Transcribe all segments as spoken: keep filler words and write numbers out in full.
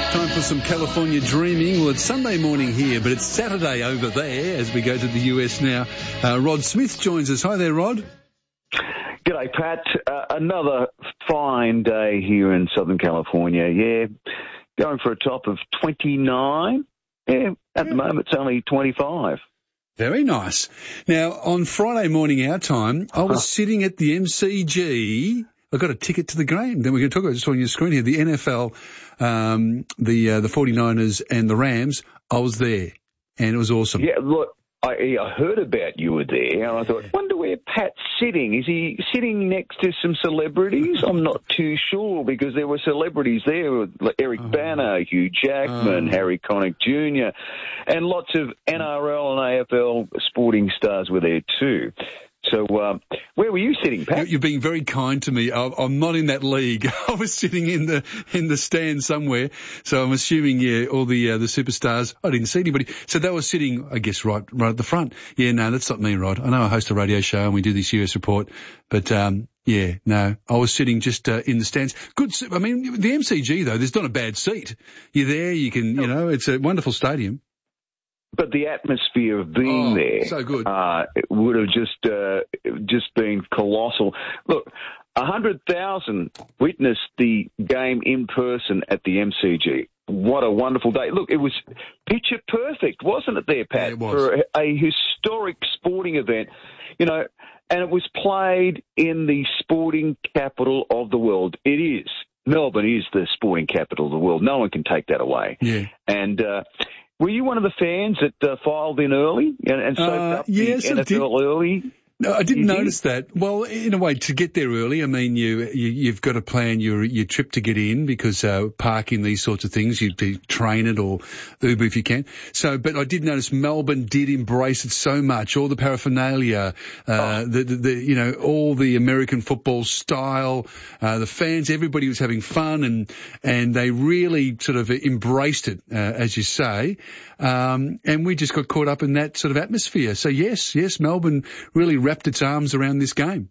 Time for some California dreaming. Well, it's Sunday morning here, but it's Saturday over there as we go to the U S now. Uh, Rod Smith joins us. Hi there, Rod. G'day, Pat. Uh, another fine day here in Southern California. Yeah, going for a top of twenty-nine. Yeah, at the moment it's only twenty-five. Very nice. Now, on Friday morning our time, I was sitting at the M C G. I got a ticket to the game. Then we're going to talk about just on your screen here, the N F L, um, the uh, the forty-niners and the Rams. I was there, and it was awesome. Yeah, look, I, I heard about you were there, and I thought, wonder where Pat's sitting. Is he sitting next to some celebrities? I'm not too sure, because there were celebrities there, like Eric oh. Banner, Hugh Jackman, oh. Harry Connick Junior, and lots of N R L and A F L sporting stars were there too. So, um, where were you sitting, Pat? You're being very kind to me. I'm not in that league. I was sitting in the in the stand somewhere. So I'm assuming, yeah, all the uh, the superstars. I didn't see anybody. So they were sitting, I guess, right right at the front. Yeah, no, that's not me, Rod. I know I host a radio show and we do this U S report, but um, yeah, no, I was sitting just uh, in the stands. Good. I mean, the M C G though, there's not a bad seat. You're there. You can, you know, it's a wonderful stadium. But the atmosphere of being oh, there so good. Uh, it would have just uh, just been colossal. Look, one hundred thousand witnessed the game in person at the M C G. What a wonderful day. Look, it was picture perfect, wasn't it there, Pat, yeah, it was. for a, a historic sporting event, you know, and it was played in the sporting capital of the world. It is. Melbourne is the sporting capital of the world. No one can take that away. Yeah. And, uh, were you one of the fans that uh, filed in early and, and soaked uh, up yes, the N F L early? No, I didn't you notice did? that. Well, in a way, to get there early, I mean, you, you you've got to plan your your trip to get in, because uh, parking, these sorts of things, you do train it or Uber if you can. So, but I did notice Melbourne did embrace it so much, all the paraphernalia, uh, oh. the, the the you know all the American football style, uh, the fans, everybody was having fun, and and they really sort of embraced it, uh, as you say, um, and we just got caught up in that sort of atmosphere. So yes, yes, Melbourne really wrapped its arms around this game.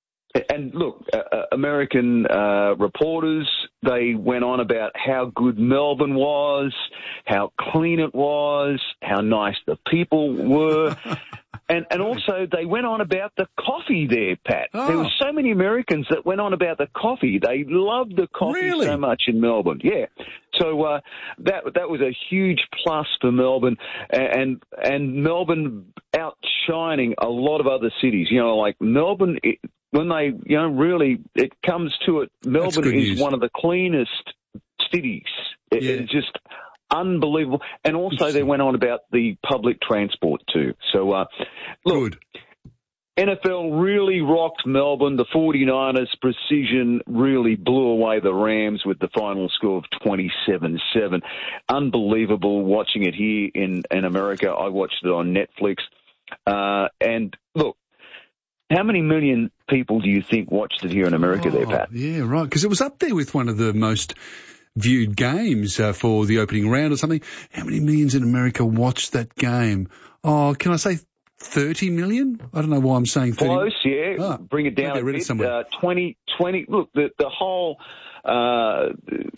And look, uh, American uh, reporters, they went on about how good Melbourne was, how clean it was, how nice the people were. And and also they went on about the coffee there, Pat. Oh. There were so many Americans that went on about the coffee. They loved the coffee really? so much in Melbourne. Yeah. So uh, that that was a huge plus for Melbourne, and and Melbourne outshining a lot of other cities. You know, like Melbourne, it, when they, you know, really, it comes to it, Melbourne is news. one of the cleanest cities. It, yeah. It's just unbelievable. And also they went on about the public transport too. So, uh, look, Good. N F L really rocked Melbourne. The forty-niners' precision really blew away the Rams with the final score of twenty-seven seven. Unbelievable watching it here in, in America. I watched it on Netflix. Uh, and look, how many million people do you think watched it here in America oh, there, Pat? Yeah, right. Because it was up there with one of the most viewed games uh, for the opening round or something. How many millions in America watched that game? Oh, can I say thirty million? I don't know why I'm saying thirty. Close, yeah. Oh, Bring it down a bit. Uh, twenty, twenty. Look, the, the whole uh,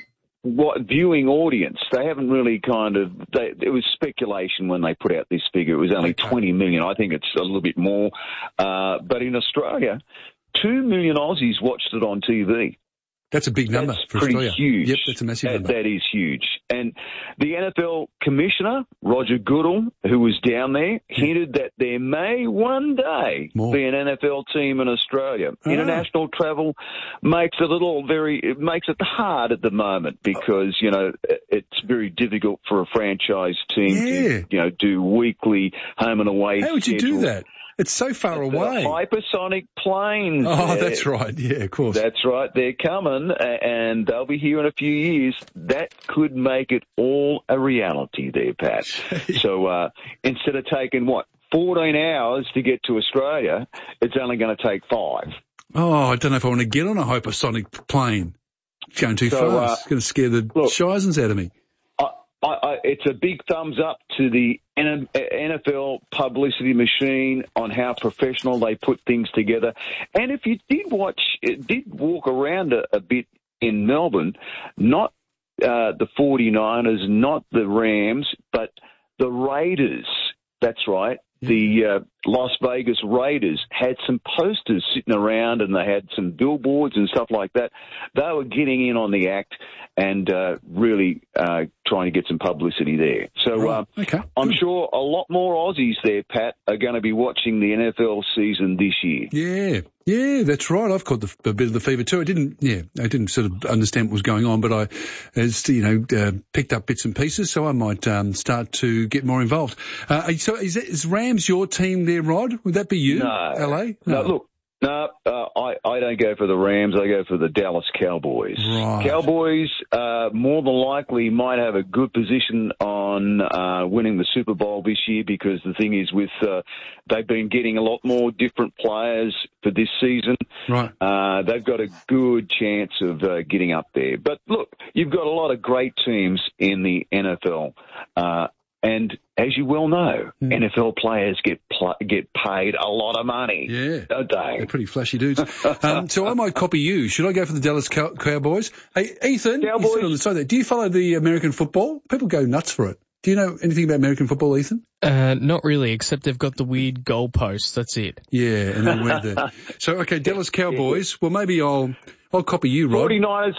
what viewing audience, they haven't really kind of, they, it was speculation when they put out this figure. It was only okay. twenty million. I think it's a little bit more. Uh, but in Australia, two million Aussies watched it on T V. That's a big number that's for pretty Australia. Huge. Yep, that's a massive that, number. That is huge. And the N F L commissioner, Roger Goodell, who was down there, hinted that there may one day More. be an N F L team in Australia. Oh. International travel makes it a little very, it makes it hard at the moment because, you know, it's very difficult for a franchise team yeah. to, you know, do weekly home and away How would schedule. you do that? It's so far away. The hypersonic planes. Oh, uh, that's right. Yeah, of course. That's right. They're coming, and they'll be here in a few years. That could make it all a reality there, Pat. So uh, instead of taking, what, fourteen hours to get to Australia, it's only going to take five. Oh, I don't know if I want to get on a hypersonic plane. It's going too so, fast. Uh, it's going to scare the look, shizens out of me. I, I, it's a big thumbs up to the N F L publicity machine on how professional they put things together. And if you did watch, did walk around a, a bit in Melbourne, not uh, the 49ers, not the Rams, but the Raiders. That's right. Yeah. The uh, Las Vegas Raiders had some posters sitting around, and they had some billboards and stuff like that. They were getting in on the act and uh, really uh, trying to get some publicity there. So right. uh, okay. I'm sure a lot more Aussies there, Pat, are going to be watching the N F L season this year. Yeah, yeah, that's right. I've caught the, a bit of the fever too. I didn't, yeah, I didn't sort of understand what was going on, but I, as you know, uh, picked up bits and pieces, so I might um, start to get more involved. Uh, so is, that, is Rams your team there, Rod? Would that be you, no. L A? No, no look. No, uh, I, I don't go for the Rams. I go for the Dallas Cowboys. Right. Cowboys uh, more than likely might have a good position on uh, winning the Super Bowl this year because the thing is with uh, they've been getting a lot more different players for this season. Right. Uh, they've got a good chance of uh, getting up there. But look, you've got a lot of great teams in the N F L. Uh, And as you well know, mm. N F L players get pl- get paid a lot of money. Yeah. Don't they? They're pretty flashy dudes. um, so I might copy you. Should I go for the Dallas Cow- Cowboys? Hey, Ethan, Cowboys. you sit on the side there. Do you follow the American football? People go nuts for it. Do you know anything about American football, Ethan? Uh, not really, except they've got the weird goalposts. That's it. Yeah, and they went there. So, okay, Dallas Cowboys. Well, maybe I'll I'll copy you, Rod. 49ers.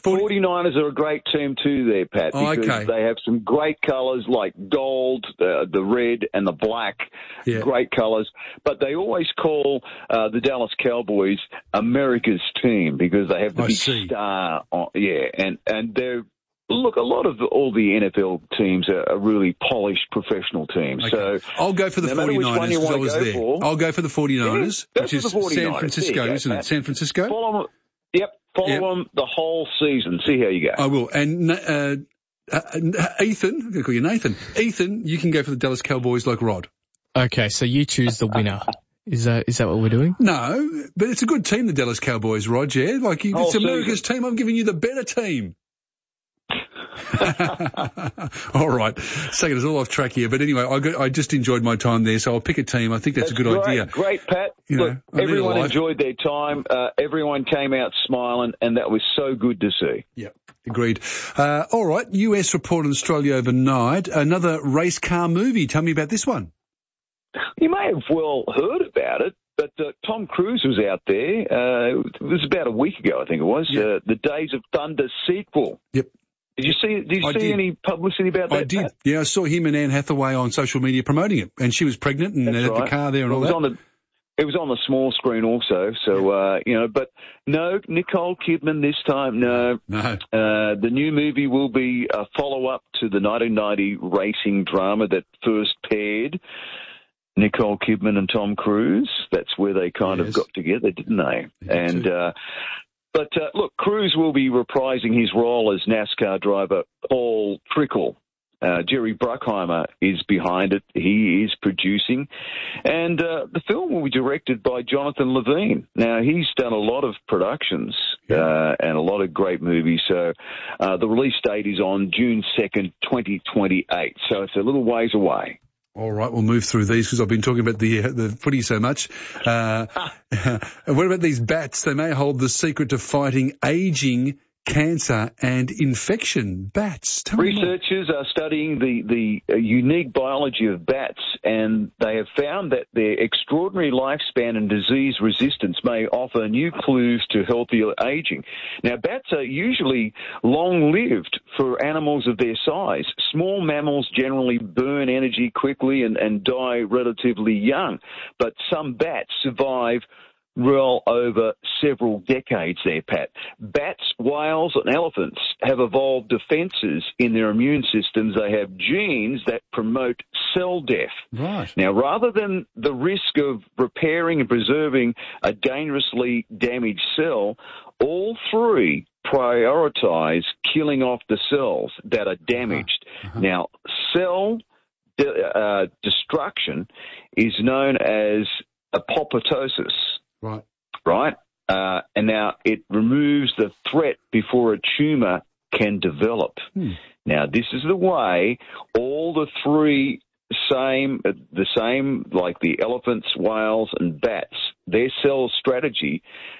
49ers are a great team too there, Pat, because oh, okay. they have some great colours like gold, uh, the red and the black, yeah. great colours. But they always call uh, the Dallas Cowboys America's team because they have the I big see. star. On, yeah, and, and they're, look, a lot of the, all the N F L teams are, are really polished professional teams. Okay. So I'll go for the no 49ers because I was go there. for, I'll go for the 49ers, yeah, which is the 49ers. San Francisco, go, isn't Pat. it? San Francisco? Follow, yep. Follow yep. them the whole season. See how you go. I will. And uh, uh, Ethan, I'm going to call you Nathan. Ethan, you can go for the Dallas Cowboys like Rod. Okay, so you choose the winner. Is that is that what we're doing? No, but it's a good team, the Dallas Cowboys, Rod. Yeah, like you, it's oh, America's team. I'm giving you the better team. All right, it's taking us all off track here, but anyway, I, got, I just enjoyed my time there, so I'll pick a team. I think that's, that's a good great, idea. Great, Pat. You Look, know, everyone enjoyed their time. Uh, everyone came out smiling, and that was so good to see. Yeah, agreed. Uh, all right, U S report in Australia overnight. Another race car movie. Tell me about this one. You may have well heard about it. But uh, Tom Cruise was out there. Uh, it was about a week ago, I think it was. Yep. Uh, the Days of Thunder sequel. Yep. Did you see? Did you I see did. any publicity about that? I did. Pat? Yeah, I saw him and Anne Hathaway on social media promoting it, and she was pregnant and That's they had right. the car there and well, all it was that. On the, it was on the small screen also. So uh, you know, but no, Nicole Kidman this time. No, no. Uh, the new movie will be a follow up to the nineteen ninety racing drama that first paired Nicole Kidman and Tom Cruise. That's where they kind yes. of got together, didn't they? Yeah, and uh, but uh, look, Cruise will be reprising his role as NASCAR driver Paul Trickle. Uh, Jerry Bruckheimer is behind it. He is producing. And uh, the film will be directed by Jonathan Levine. Now, he's done a lot of productions uh, and a lot of great movies. So uh, the release date is on June second, twenty twenty-eight. So it's a little ways away. All right, we'll move through these because I've been talking about the uh, the footy so much. Uh, what about these bats? They may hold the secret to fighting aging, cancer and infection. Bats. Tell Researchers are studying the, the uh, unique biology of bats, and they have found that their extraordinary lifespan and disease resistance may offer new clues to healthier aging. Now, bats are usually long-lived for animals of their size. Small mammals generally burn energy quickly and, and die relatively young, but some bats survive well over several decades there, Pat. Bats, whales, and elephants have evolved defenses in their immune systems. They have genes that promote cell death. Right. Now, rather than the risk of repairing and preserving a dangerously damaged cell, all three prioritize killing off the cells that are damaged. Uh-huh. Uh-huh. Now, cell de- uh, destruction is known as apoptosis. Right. Right? Uh, and now it removes the threat before a tumour can develop. Hmm. Now, this is the way all the three same, the same, like the elephants, whales, and bats, their cell strategy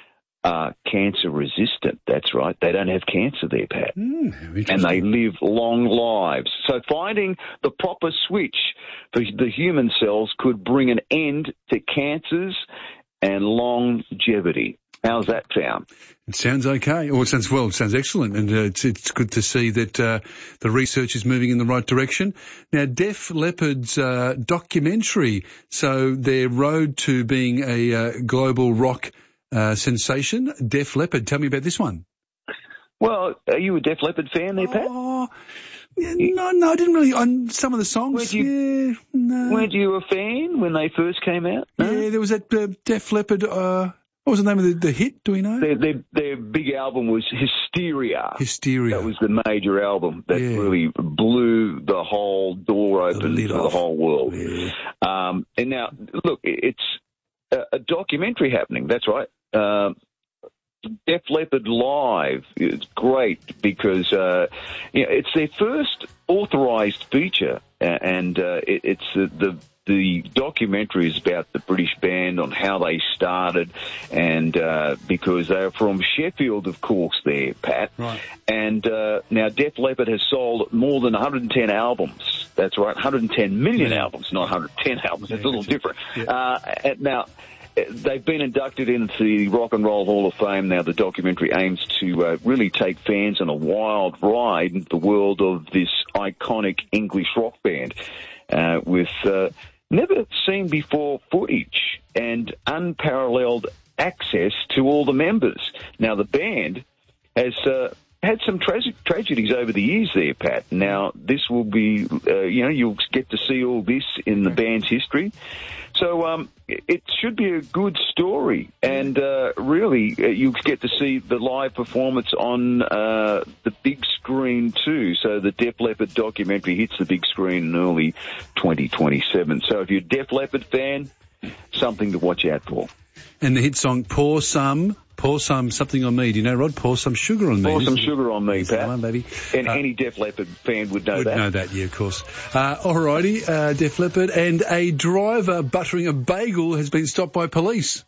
are cancer resistant. That's right. They don't have cancer there, Pat. Mm, and they live long lives. So finding the proper switch for the human cells could bring an end to cancers and longevity. How's that sound? It sounds okay. Or it sounds, well, it sounds excellent. And uh, it's, it's good to see that uh, the research is moving in the right direction. Now, Def Leppard's uh, documentary, so their road to being a uh, global rock uh, sensation, Def Leppard. Tell me about this one. Well, are you a Def Leppard fan there, Pat? Oh, yeah, no, no, I didn't really. On some of the songs, you, yeah, no. Weren't you a fan when they first came out? No? Yeah, there was that uh, Def Leppard, uh, what was the name of the, the hit? Do we know? Their, their, their big album was Hysteria. Hysteria. That was the major album that yeah. really blew the whole door open the to off. the whole world. Yeah. Um, and now, look, it's a, a documentary happening. That's right. Um, Def Leppard Live is great because uh, you know, it's their first authorised feature, and uh, it, it's the, the the documentary is about the British band on how they started, and uh, because they're from Sheffield, of course, there, Pat. Right. And uh, now Def Leppard has sold more than one hundred ten albums. That's right, one hundred ten million yeah. albums, not one hundred ten albums. Yeah, it's a little different. Yeah. Uh, and now. They've been inducted into the Rock and Roll Hall of Fame. Now the documentary aims to uh, really take fans on a wild ride into the world of this iconic English rock band uh, with uh, never seen before footage and unparalleled access to all the members. Now the band has uh, had some tra- tragedies over the years there, Pat. Now this will be, uh, you know, you'll get to see all this in the band's history. So um, it should be a good story, and uh, really uh, you get to see the live performance on uh, the big screen too. So the Def Leppard documentary hits the big screen in early twenty twenty-seven. So if you're a Def Leppard fan, something to watch out for. And the hit song Pour Some, Pour Some Something on Me. Do you know, Rod? Pour Some Sugar on Me. Pour Some Sugar on Me, Pat. One, baby. And uh, any Def Leppard fan would know would that. Would know that, yeah, of course. Uh, alrighty, uh, Def Leppard. And a driver buttering a bagel has been stopped by police.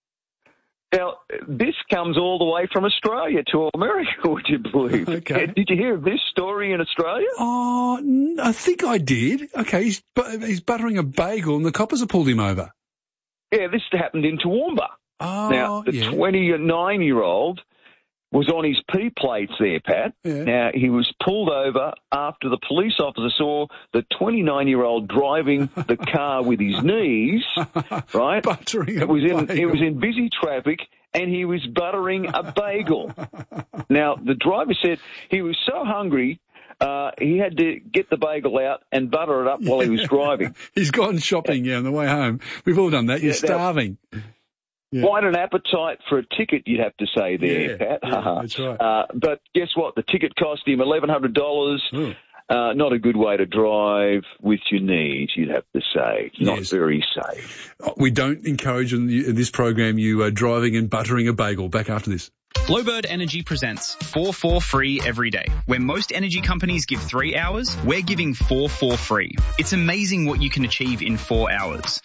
Now, this comes all the way from Australia to America, would you believe? Okay. Did you hear of this story in Australia? Oh, I think I did. Okay, he's, he's buttering a bagel and the coppers have pulled him over. Yeah, this happened in Toowoomba. Oh, now, the yeah. twenty-nine-year-old was on his P plates there, Pat. Yeah. Now, he was pulled over after the police officer saw the twenty-nine-year-old driving the car with his knees, right? Buttering a it was in bagel. It was in busy traffic, and he was buttering a bagel. Now, the driver said he was so hungry, Uh, he had to get the bagel out and butter it up while he was driving. He's gone shopping, yeah, on the way home. We've all done that. You're Yeah, now- starving. Yeah. Quite an appetite for a ticket, you'd have to say there, Yeah, Pat. yeah, that's right. Uh, but guess what? The ticket cost him eleven hundred dollars. Ooh. Uh, not a good way to drive with your knees, you'd have to say. Not Yes. very safe. We don't encourage in, the, in this program you uh, driving and buttering a bagel. Back after this. Glowbird Energy presents four four free every day. Where most energy companies give three hours, we're giving four four free. It's amazing what you can achieve in four hours.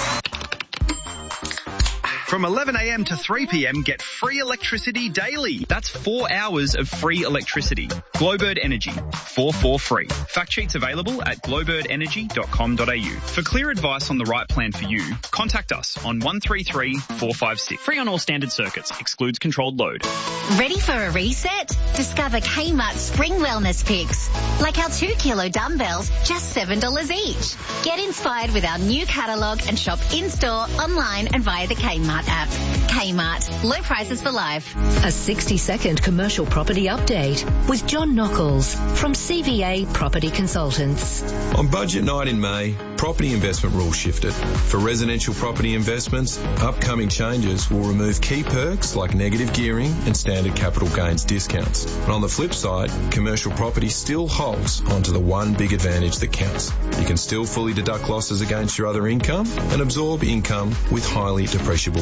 From eleven a.m. to three p.m, get free electricity daily. That's four hours of free electricity. Glowbird Energy, four four free. Fact sheets available at glowbird energy dot com dot a u. For clear advice on the right plan for you, contact us on one three three, four five six. Free on all standard circuits. Excludes controlled load. Ready for a reset? Discover Kmart Spring Wellness Picks. Like our two kilo dumbbells, just seven dollars each. Get inspired with our new catalogue and shop in-store, online and via the Kmart app. Kmart, low prices for life. A sixty second commercial property update with John Knuckles from C V A Property Consultants. On budget night in May, property investment rules shifted. For residential property investments, upcoming changes will remove key perks like negative gearing and standard capital gains discounts. And on the flip side, commercial property still holds onto the one big advantage that counts. You can still fully deduct losses against your other income and absorb income with highly depreciable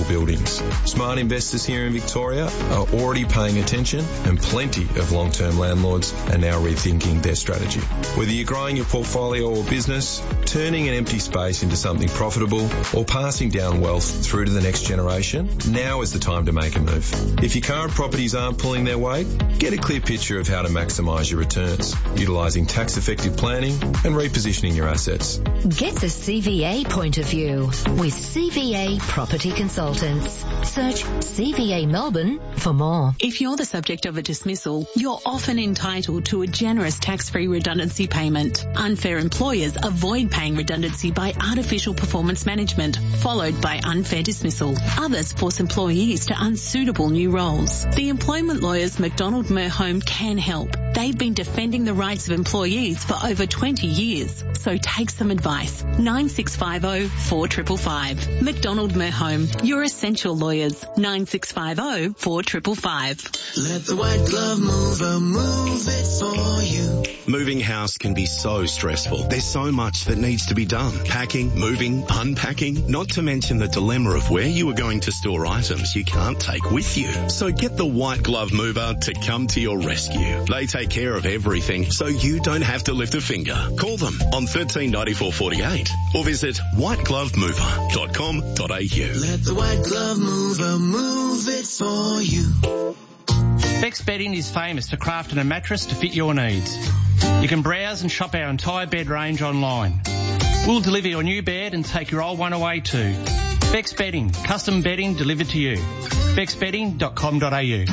buildings. Smart investors here in Victoria are already paying attention, and plenty of long-term landlords are now rethinking their strategy. Whether you're growing your portfolio or business, turning an empty space into something profitable, or passing down wealth through to the next generation, now is the time to make a move. If your current properties aren't pulling their weight, get a clear picture of how to maximise your returns, utilising tax-effective planning and repositioning your assets. Get the C V A point of view with C V A Property Consultants. Search C V A Melbourne for more. If you're the subject of a dismissal, you're often entitled to a generous tax-free redundancy payment. Unfair employers avoid paying redundancy by artificial performance management, followed by unfair dismissal. Others force employees to unsuitable new roles. The employment lawyers McDonald Merhome can help. They've been defending the rights of employees for over twenty years. So take some advice. nine six five zero, four five five five. McDonald Merhome, your essential lawyers. nine six five zero, four five five five. Let the white glove mover move it for you. Moving house can be so stressful. There's so much that needs to be done. Packing, moving, unpacking, not to mention the dilemma of where you are going to store items you can't take with you. So get the white glove mover to come to your rescue. They take care of everything, so you don't have to lift a finger. Call them on thirteen ninety-four forty-eight or visit white glove mover dot com dot a u. Let the white glove mover move it for you. Beck's Bedding is famous for crafting a mattress to fit your needs. You can browse and shop our entire bed range online. We'll deliver your new bed and take your old one away too. Beck's Bedding, custom bedding delivered to you. becks bedding dot com dot a u.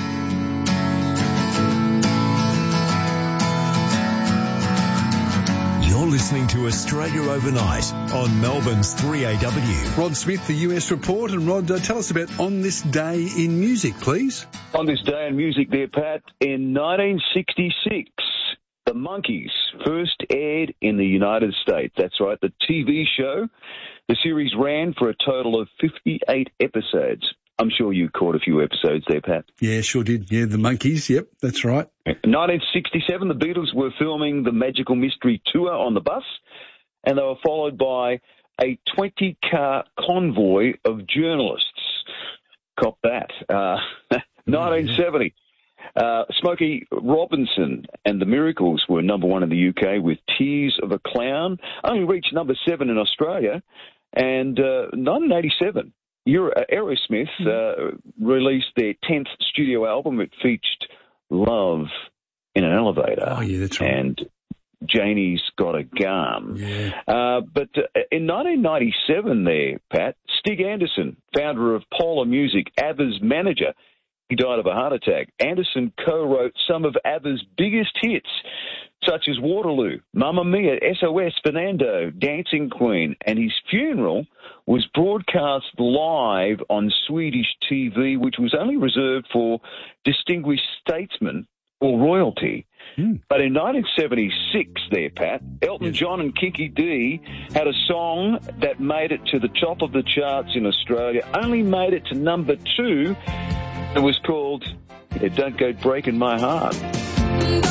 You're listening to Australia Overnight on Melbourne's three A W. Rod Smith, the U S report. And Rod, uh, tell us about On This Day in Music, please. On This Day in Music there, Pat, in nineteen sixty-six, the Monkees first aired in the United States. That's right, the T V show. The series ran for a total of fifty-eight episodes. I'm sure you caught a few episodes there, Pat. Yeah, sure did. Yeah, the Monkees. Yep, that's right. In nineteen sixty-seven, the Beatles were filming the Magical Mystery Tour on the bus, and they were followed by a twenty-car convoy of journalists. Cop that. Uh, nineteen seventy, uh, Smokey Robinson and the Miracles were number one in the U K with Tears of a Clown. Only reached number seven in Australia. And uh, nineteen eighty-seven, Euro- uh, Aerosmith uh, released their tenth studio album. It featured Love in an Elevator. Oh, yeah, that's right. And Janie's Got a Gun. Yeah. Uh, but uh, in nineteen ninety-seven there, Pat, Stig Anderson, founder of Polar Music, ABBA's manager, he died of a heart attack. Anderson co-wrote some of ABBA's biggest hits, such as Waterloo, Mamma Mia, S O S, Fernando, Dancing Queen, and his funeral was broadcast live on Swedish T V, which was only reserved for distinguished statesmen or royalty. Mm. But in nineteen seventy-six there, Pat, Elton yes. John and Kiki D had a song that made it to the top of the charts in Australia, only made it to number two. It was called Don't Go Breaking My Heart.